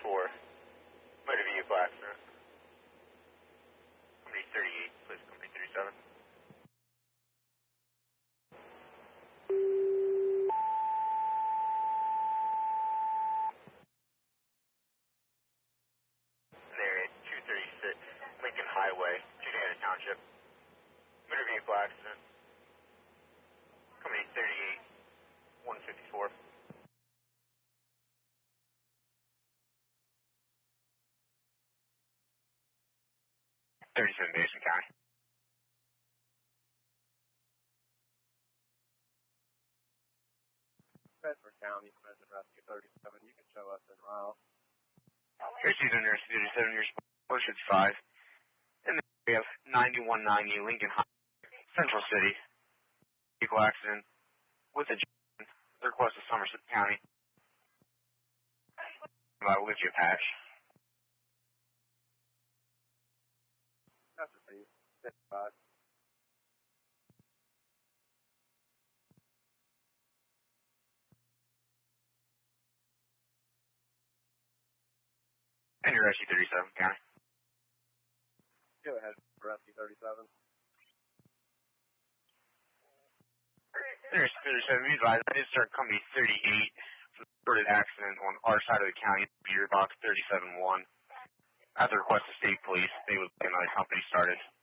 Motor vehicle accident. Company 38, please, company 37. And they're at 236 Lincoln Highway, Judea Township. Motor vehicle accident. Company 38, 154. 37 Mason County. Bedford County, President Rescue 37. You can show us in Ryle. Here's Season Nurse 37 years, Ocean 5. In the area of 9190 Lincoln High, Central City. Vehicle accident with a the request of Somerset County. We'll get you a patch. That's received. 55. And you're Rescue 37 County. Go ahead, Rescue 37. There's 37, advised, I did start company 38 for the reported accident on our side of the county, Beer Box 37-1. At the request of state police, they would get another company started.